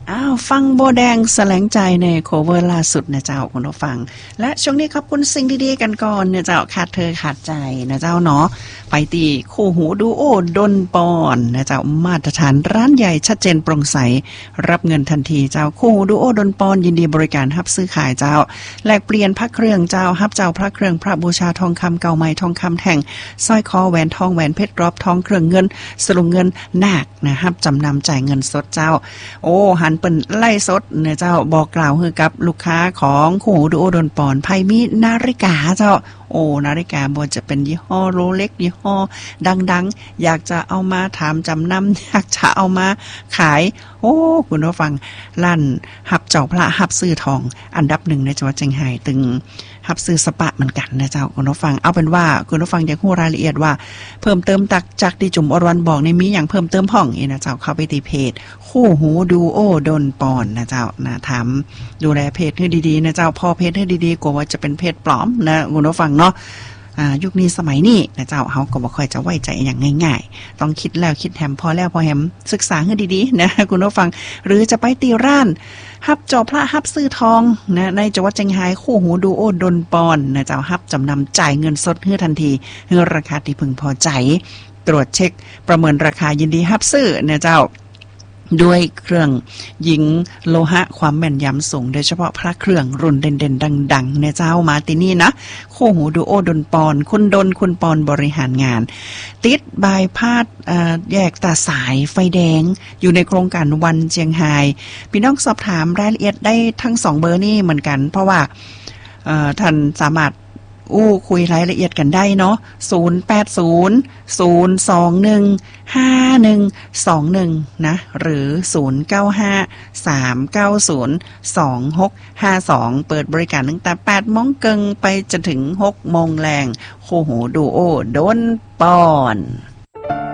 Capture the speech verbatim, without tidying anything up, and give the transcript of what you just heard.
อ้าวฟังโบแดงแสลงใจในโคเวอร์ล่าสุดนะเจ้าคุณผู้ฟังและช่วงนี้ขอบคุณสิ่งดีๆกันก่อนเนี่ยเจ้าขาดเธอขาดใจนะเจ้าเนาะไปตีคู่หูดูโอดนปอนนะเจ้ามาตรฐานร้านใหญ่ชัดเจนโปร่งใสรับเงินทันทีเจ้าคู่หูดูโอดนปอนยินดีบริการรับซื้อขายเจ้าแลกเปลี่ยนพระเครื่องเจ้ารับเจ้าพระเครื่องพระบูชาทองคำเก่าใหม่ทองคำแท่งสร้อยคอแหวนทองแหวนเพชรรอบทองเครื่องเงินสลุงเงินนาคนะครับจำนำจ่ายเงินสดเจ้าโอ้หันเปิ้นไล่สดเนี่ยเจ้าบอกกล่าวคือกับลูกค้าของคู่หูดูโอดนปอนไผมีนาฬิกาเจ้าโอ้นาฬิกาบ่จะเป็นยี่ห้อโรเล็กยี่ห้อดังๆอยากจะเอามาถามจำนำอยากจะเอามาขายโอ้คุณผู้ฟังลั่นหับเจ้าพระหับซื้อทองอันดับหนึ่งในจังหวัดเชียงรายตึงหับซื้อสปะเหมือนกันนะเจ้าคุณผู้ฟังเอาเป็นว่าคุณผู้ฟังอยากรู้รายละเอียดว่าเพิ่มเติมตักจากที่จุ๋มอรวรรณบอกในมีอย่างเพิ่มเติมห้องอีนะเจ้าเข้าไปที่เพจคู่หูดูโอดนปอนนะเจ้านะถามดูแลเพจให้ดีๆนะเจ้าพอเพจให้ดีๆกว่าจะเป็นเพจปลอมนะคุณผู้ฟังเนาะอ่ายุคนี้สมัยนี้นะเจ้าเฮาก็บ่ค่อยจะไว้ใจอย่างง่ายๆต้องคิดแล้วคิดแหมพอแล้วพอแหมศึกษาให้ดีๆนะคุณผู้ฟังหรือจะไปตีร้านฮับจอพระฮับซื้อทองนะในจังหวัดเชียงรายคู่หูดูโอดนปอนนะเจ้าฮับจำนำจ่ายเงินสดให้ทันทีให้ราคาที่พึงพอใจตรวจเช็คประเมินราคายินดีฮับซื้อนะเจ้าด้วยเครื่องยิงโลหะความแม่นยำสูงโดยเฉพาะพระเครื่องรุ่นเด่นๆดังๆเนี่ยเจ้ามาที่นี่นะคู่หูดูโอดนปอนคุณดนคุณปอนบริหารงานติดบายพาดแยกตาสายไฟแดงอยู่ในโครงการวันเชียงไฮ้พี่น้องสอบถามรายละเอียดได้ทั้งสองเบอร์นี่เหมือนกันเพราะว่าท่านสามารถอู้คุยรายละเอียดกันได้เนาะศูนย์ แปด ศูนย์ ศูนย์ สอง หนึ่ง ห้า หนึ่ง สอง หนึ่งนะหรือศูนย์ เก้า ห้า สาม เก้า ศูนย์ สอง หก ห้า สองเปิดบริการตั้งแต่ แปด โมงเกิงไปจนถึง หก โมงแลงคู่หูดูโอดนปอน